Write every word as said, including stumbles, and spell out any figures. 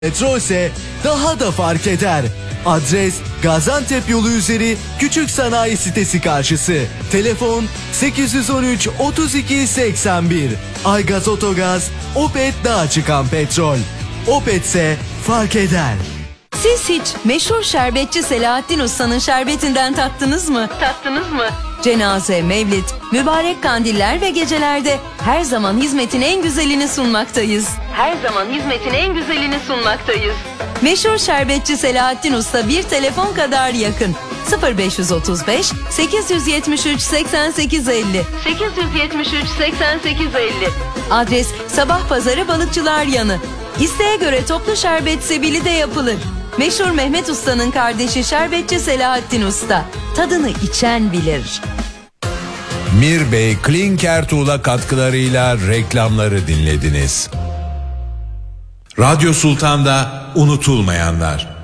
Metro ise daha da fark eder. Adres Gaziantep yolu üzeri Küçük Sanayi Sitesi karşısı. Telefon sekiz yüz on üç otuz iki seksen bir. Aygaz Otogaz, Opet Dağa Çıkan Petrol. Opet ise fark eder. Siz hiç meşhur şerbetçi Selahattin Usta'nın şerbetinden tattınız mı? Tattınız mı? Cenaze, mevlid, mübarek kandiller ve gecelerde her zaman hizmetin en güzelini sunmaktayız. Her zaman hizmetin en güzelini sunmaktayız. Meşhur şerbetçi Selahattin Usta bir telefon kadar yakın. sıfır beş otuz beş sekiz yetmiş üç seksen sekiz elli sekiz yetmiş üç seksen sekiz elli. Adres Sabah Pazarı Balıkçılar Yanı. İsteğe göre toplu şerbet sebili de yapılır. Meşhur Mehmet Usta'nın kardeşi şerbetçi Selahattin Usta. Tadını içen bilir. Mirbey Klinker Tuğla katkılarıyla reklamları dinlediniz. Radyo Sultan'da unutulmayanlar.